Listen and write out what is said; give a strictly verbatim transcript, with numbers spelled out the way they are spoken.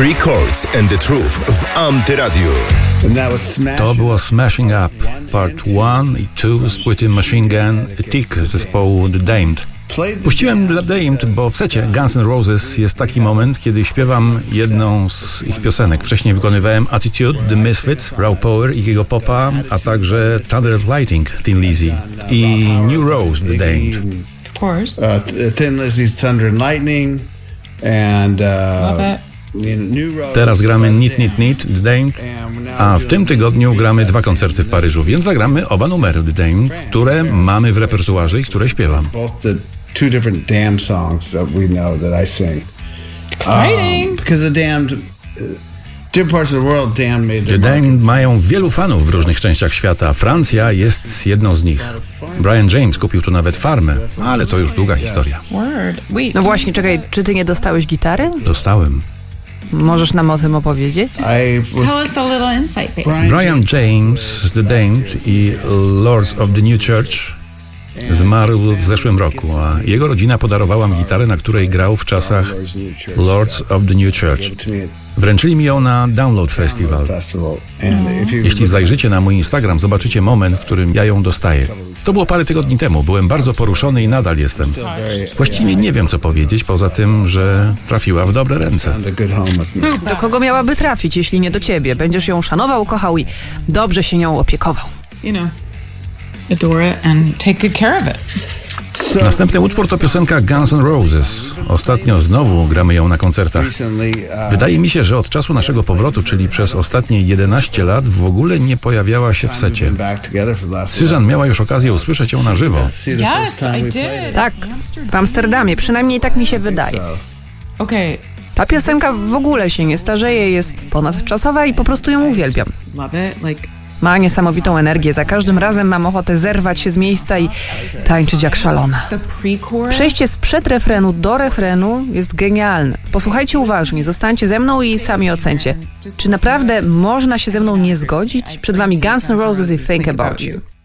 Three Chords and the Truth w Antyradiu. To było Smashing Up Part jeden i dwa z płyty Machine Gun Tick zespołu The Damned. Puściłem The Damned, bo w secie Guns N' Roses jest taki moment, kiedy śpiewam jedną z ich piosenek. Wcześniej wykonywałem Attitude, The Misfits, Raw Power, Iggy'ego Popa, a także Thunder Lightning, Thin Lizzy i New Rose, The Damned. Of course. Uh, Thin Lizzy's Thunder Lightning and... Uh, Love it. Teraz gramy Need, Need, Need, The Damned, a w tym tygodniu gramy dwa koncerty w Paryżu, więc zagramy oba numery The Damned, które mamy w repertuarze i które śpiewam. Two different Damned songs that we know that I sing. Exciting! Um, because the Damned, different parts of the world, Damned made The their Damned mają wielu fanów w różnych częściach świata. Francja jest jedną z nich. Brian James kupił tu nawet farmę, ale to już długa historia. Word. Wait. No właśnie, czekaj, czy ty nie dostałeś gitary? Dostałem. Możesz nam o tym opowiedzieć? I was Tell us a little insight there. Brian, Brian James, The Damned i Lords of the New Church zmarł w zeszłym roku, a jego rodzina podarowała mi gitarę, na której grał w czasach Lords of the New Church. Wręczyli mi ją na Download Festival. Festival. And if you Jeśli zajrzycie na mój Instagram, zobaczycie moment, w którym ja ją dostaję. To było parę tygodni temu. Byłem bardzo poruszony i nadal jestem. Właściwie nie wiem, co powiedzieć, poza tym, że trafiła w dobre ręce. found a good home with me. Do kogo miałaby trafić, jeśli nie do ciebie? Będziesz ją szanował, kochał i dobrze się nią opiekował. You know, adore it and take good care of it. Następny utwór to piosenka Guns N' Roses. Ostatnio znowu gramy ją na koncertach. Recently, uh, Wydaje mi się, że od czasu naszego powrotu, czyli przez ostatnie jedenaście lat, w ogóle nie pojawiała się w secie. been back together for the last. Susan miała już okazję usłyszeć ją na żywo. See the first Yes, time I we played did. Tak, w Amsterdamie, przynajmniej tak mi się wydaje. So, Okay. Ta piosenka w ogóle się nie starzeje, jest ponadczasowa i po prostu ją uwielbiam. Love it. Like, Ma niesamowitą energię, za każdym razem mam ochotę zerwać się z miejsca i tańczyć jak szalona. the pre-chorus. Przejście z przedrefrenu do refrenu jest genialne. Posłuchajcie uważnie, zostańcie ze mną i sami ocencie. Czy naprawdę można się ze mną nie zgodzić? Przed wami Guns N' Roses i Think About You.